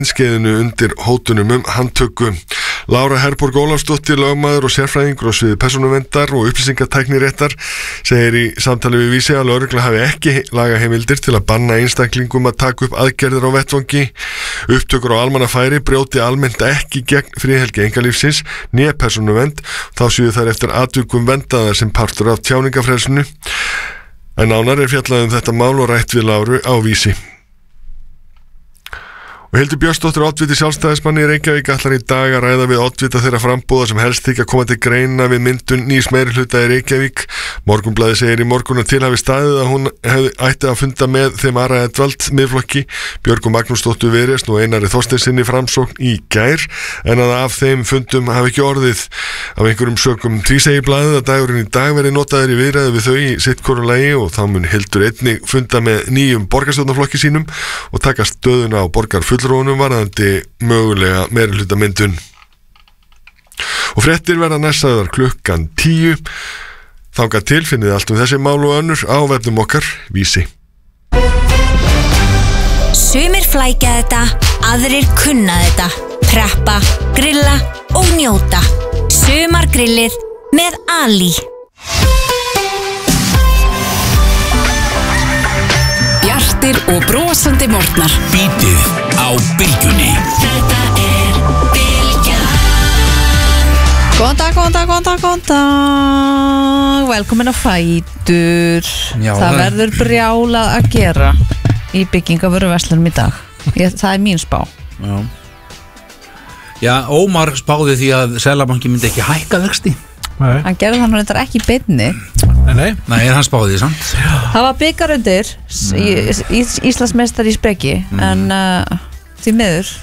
skeiðinu undir hótunum handtöku. Lára Herborg Ólafsdóttir, lögmaður og sérfræðingur á sviði persónuverndar og upplýsingatækniréttar, segir í samtali við Vísi að lögregla hafi ekki lagaheimildir til að banna einstaklingum að taka upp aðgerðir á vettvangi. Upptökur á almannafæri brjóti almennt ekki gegn friðhelgi einkalífsins né persónuvernd, þá séu þær eftir atvikum verndaðar sem partur af tjáningafrelsinu. En nánar fjallað þetta mál og rætt við Láru á Vísi. Og Hildur Björnsdóttir, oddviti Sjálfstæðismanni í Reykjavík, ætlar í dag að ræða við oddvita þeirra frambúða sem helst þykja koma til greina við myndun nýs meirihluta í Reykjavík. Morgunblaðið segir í morgun að til hafi staðið að hún ætti að funda með þeim Ara Edvald Miðflokki, Björgu Magnúsdóttur Viðreisn og Einari Þorsteinsinni Framsókn í gær, en að af þeim fundum hafi ekki orðið af einhverjum sökum. Því segir blaðið að dagurinn í dag verði notaður í viðræðu við þau í sitt hvoru lagi og þá mun Hildur einnig funda með nýjum borgarstjórnarflokki sínum og taka stöðuna á borgarfulltrúunum varðandi mögulega meirihlutamyndun. Og fréttir verða næstsagðar klukkan 10. Þangað til finnið allt þessi mál og önnur á vefnum okkar Vísi. Sumir flækja þetta, aðrir kunna þetta. Preppa, grilla og njóta. Sumargrillið með Ali. Bjartir og brosandi morgnar. Bítið á Bylgjunni. Þetta Bylgjan. Góðan dag. Velkomin á Fætur. Já, það verður brjálað að gera í byggingavöruverslunum í dag. Það mín spá. Já, Ómar spáði því að Seðlabanki myndi ekki hækka vexti. Hann gerði hann reyndar ekki í beinni. Nei, hann spáði því samt. Það var byggar undir Íslandsmeistar í spreki en því miður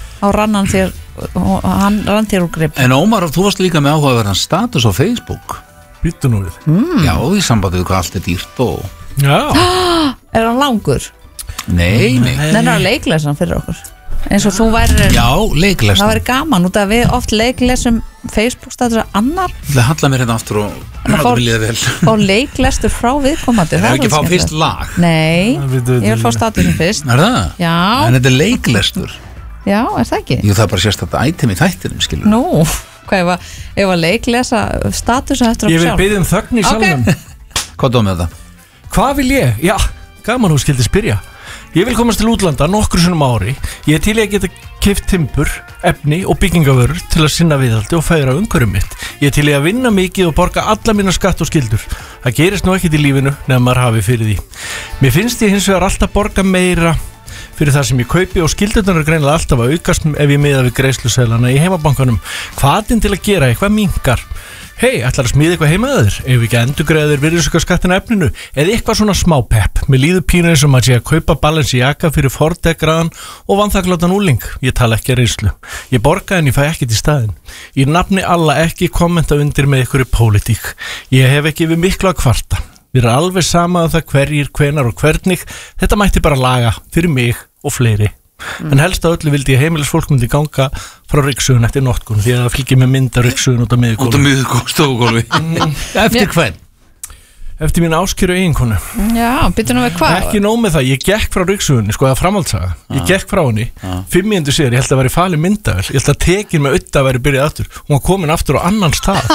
hann rann þér úr grip. En Ómar, þú varst líka með áhugaverðan status á Facebook. Býttu nú við. Já, í sambandi við hvað allt er dýrt og... Já. Er hann langur? Nei. Það er leiklesan fyrir okkur. Eins og þú væri... Já, leiklesn. Það væri gaman út af við oft leiklesum Facebook status að annar. Það hallar mér hérna aftur og viljið vel. Fá leiklestur frá viðkomandi. Það er ekki að fá fyrst lag. Nei, ég vil fá statusin fyrst. Er það? Já. En þetta er leiklestur. Já, er það ekki? Jú, það er bara sérstætt item í þættinum, skilur. Nú, hvað ef að leiklesa statusin eftir okkur sjálf? Ég vil biðja þögn í salnum. Hvað dó með það? Hvað vil ég? Já, gaman þú skildi spyrja. Ég vil komast til útlanda nokkru sinnum ári. Ég er til að geta keypt timbur, efni og byggingavörur til að sinna viðhaldi og fegra umhverfið mitt. Ég er til að vinna mikið og borga alla mína skatt og skyldur. Það gerist nú ekkert í lífinu nema maður hafi fyrir því. Mér finnst ég hins vegar alltaf borga meira fyrir það sem ég kaupi og skildurnar greinilega alltaf að aukast ef ég miða við greiðsluseðlana í heimabankanum. Hvatinn til að gera eitthvað minnkar. Hei, ætlar að smíða eitthvað heimaður? Ef ekki endurgreiðir virðisaukaskattin af efninu eða eitthvað svona smá pepp. Mér líður pínu eins og maður sé að kaupa Balenciaga fyrir Ford-degraðan og vanþakklátan úling. Ég tala ekki að reynslu. Ég borga en ég fæ ekkert í staðinn. Í nafni alla ekki kommenta undir með ykkur í pólitík. Ég hef ekki við miklu að kvarta. Við erum alveg sama að það hverjir, hvenar og hvernig. Þetta mætti bara laga fyrir mig og fleiri. En helst að öllu vildi ég heimilisfólk myndi ganga frá ryggsugun eftir notkun því að það fylgir með mynda ryggsugun út á miðugólfi. Út á miðugólfi. Eftir hvern? Eftir mín áskjöru eiginkonu. Já, býttu nú við hvað? Ekki nóg með það, ég gekk frá ryggsugunni, sko, það framhaldsaga. Ég gekk frá henni, 5 mínútur síðar, ég held að væri falið myndavel, ég held að tekin með auðvitað væri byrjað aftur. Hún var komin aftur á annan stað.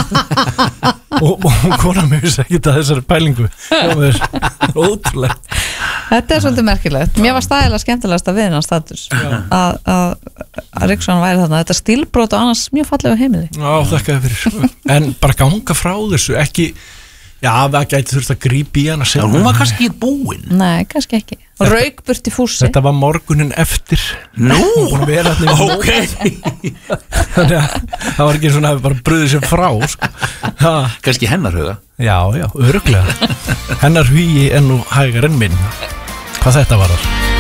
og konan mér vissi ekki að þessari pælingu. Það er ótrúlega. Þetta er svolítið merkilegt. Mér var stæðilega skemmtilegast að við hennar status að ryggsugan væri þarna. Þetta stílbrot og annars mjög fallega heimili. Já, þakka þér fyrir. En bara ganga frá þessu, ekki... Já, það gæti þurft að grípa í hana Já, hún var kannski ekki búin. Nei, kannski ekki. Og rauk burt í fússi. Þetta var morgunin eftir. Nú, ok. Þannig að það var ekki svona að við bara bröðum sér frá, sko. Kannski hennar huga. Já, örugglega. Hennar hugi er nú hægar en minn. Hvað þetta var þar?